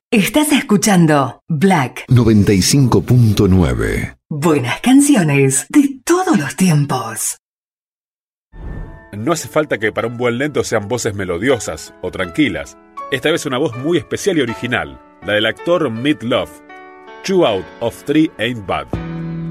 Estás escuchando Black 95.9. Buenas canciones de todos los tiempos. No hace falta que para un buen lento sean voces melodiosas o tranquilas. Esta vez una voz muy especial y original, la del actor Meat Loaf. 2 out of 3 ain't bad.